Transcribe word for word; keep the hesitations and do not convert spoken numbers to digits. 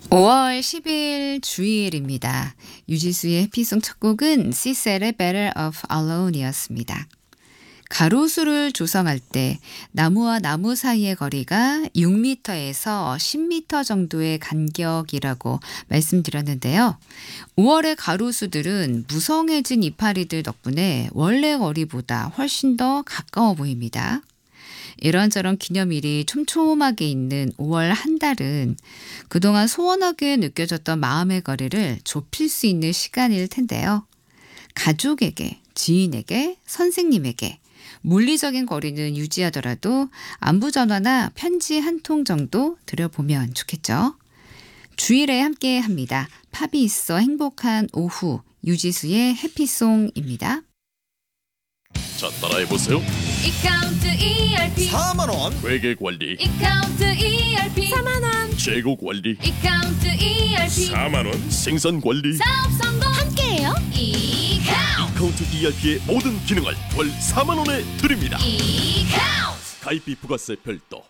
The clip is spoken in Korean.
오월 십일 주일입니다. 유지수의 해피송 첫 곡은 시셀의 Better Off Alone이었습니다. 가로수를 조성할 때 나무와 나무 사이의 거리가 육 미터에서 십 미터 정도의 간격이라고 말씀드렸는데요. 오월의 가로수들은 무성해진 이파리들 덕분에 원래 거리보다 훨씬 더 가까워 보입니다. 이런저런 기념일이 촘촘하게 있는 오월 한 달은 그동안 소원하게 느껴졌던 마음의 거리를 좁힐 수 있는 시간일 텐데요. 가족에게, 지인에게, 선생님에게 물리적인 거리는 유지하더라도 안부 전화나 편지 한 통 정도 드려보면 좋겠죠. 주일에 함께 합니다. 팝이 있어 행복한 오후, 유지수의 해피송입니다. 자, 따라해보세요. 이카운트 이알피 사만 원. 회계관리, 이카운트 이알피 사만 원 재고관리, 이카운트 이알피 사만 원, 생산관리, 사업 성공 함께해요. 이카운트 카운트 이알피의 모든 기능을 월 사만 원에 드립니다. 이카운트 가입비 부가세 별도,